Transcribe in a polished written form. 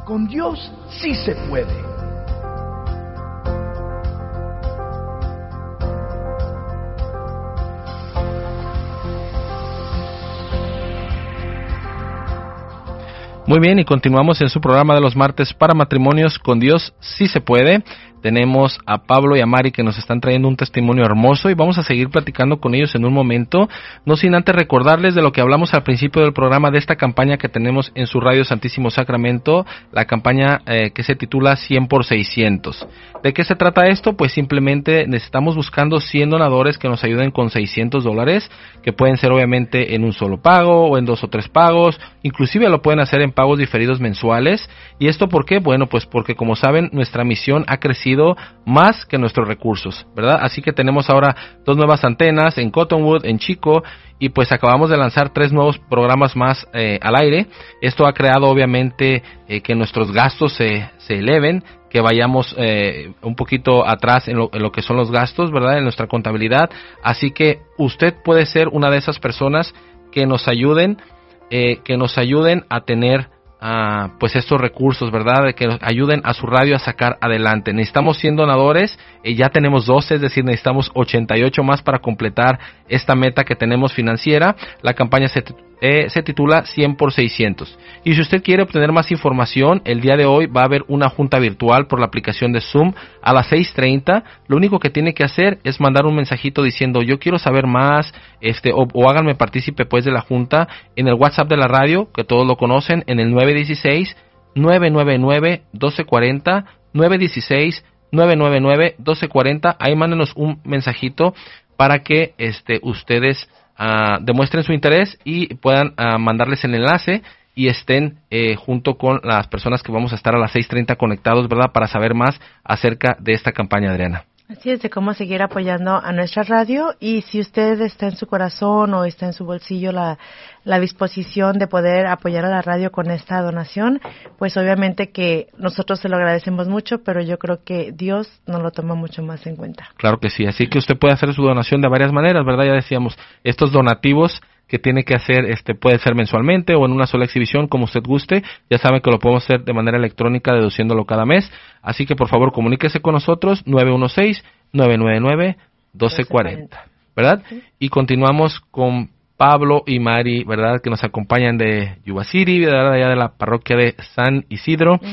Con Dios sí se puede. Muy bien, y continuamos en su programa de los martes para matrimonios. Con Dios sí se puede. Tenemos a Pablo y a Mari que nos están trayendo un testimonio hermoso y vamos a seguir platicando con ellos en un momento, no sin antes recordarles de lo que hablamos al principio del programa, de esta campaña que tenemos en su radio Santísimo Sacramento, la campaña que se titula 100 por 600. ¿De qué se trata esto? Pues simplemente estamos buscando 100 donadores que nos ayuden con $600, que pueden ser obviamente en un solo pago o en 2 o 3 pagos, inclusive lo pueden hacer en pagos diferidos mensuales. ¿Y esto por qué? Bueno, pues porque como saben, nuestra misión ha crecido más que nuestros recursos, ¿verdad? Así que tenemos ahora 2 nuevas antenas en Cottonwood, en Chico, y pues acabamos de lanzar 3 nuevos programas más al aire. Esto ha creado obviamente que nuestros gastos se eleven, que vayamos un poquito atrás en lo que son los gastos, ¿verdad? En nuestra contabilidad. Así que usted puede ser una de esas personas que nos ayuden a tener pues estos recursos, ¿verdad? Que nos ayuden a su radio a sacar adelante. Necesitamos 100 donadores, ya tenemos 12, es decir, necesitamos 88 más para completar esta meta que tenemos financiera. La campaña se titula 100 por 600. Y si usted quiere obtener más información, el día de hoy va a haber una junta virtual por la aplicación de Zoom a las 6:30. Lo único que tiene que hacer es mandar un mensajito diciendo yo quiero saber más, o háganme partícipe pues de la junta en el WhatsApp de la radio, que todos lo conocen, en el 916-999-1240, 916-999-1240. Ahí mándenos un mensajito para que ustedes demuestren su interés y puedan mandarles el enlace y estén junto con las personas que vamos a estar a las 6:30 conectados, ¿verdad? Para saber más acerca de esta campaña, Adriana. Así es, de cómo seguir apoyando a nuestra radio, y si usted está en su corazón o está en su bolsillo la disposición de poder apoyar a la radio con esta donación, pues obviamente que nosotros se lo agradecemos mucho, pero yo creo que Dios nos lo toma mucho más en cuenta. Claro que sí, así que usted puede hacer su donación de varias maneras, ¿verdad? Ya decíamos, estos donativos que tiene que hacer, puede ser mensualmente o en una sola exhibición, como usted guste. Ya saben que lo podemos hacer de manera electrónica, deduciéndolo cada mes. Así que, por favor, comuníquese con nosotros, 916-999-1240, ¿verdad? Sí. Y continuamos con Pablo y Mari, ¿verdad? Que nos acompañan de Yuba City, ¿verdad? Allá de la parroquia de San Isidro.